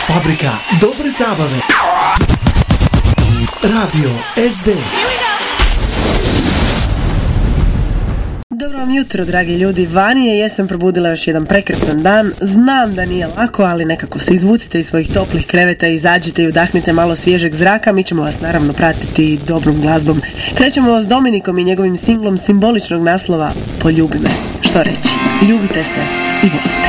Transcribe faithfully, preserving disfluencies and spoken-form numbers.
Fabrika dobre zabave. Radio es de. Dobro vam jutro, dragi ljudi. Vani je jesam probudila još jedan prekrasan dan. Znam da nije lako, ali nekako se izvucite iz svojih toplih kreveta, izađite i udahnite malo svježeg zraka. Mi ćemo vas naravno pratiti dobrom glazbom. Krećemo s Dominikom i njegovim singlom simboličnog naslova Poljubi me. Što reći? Ljubite se i volite.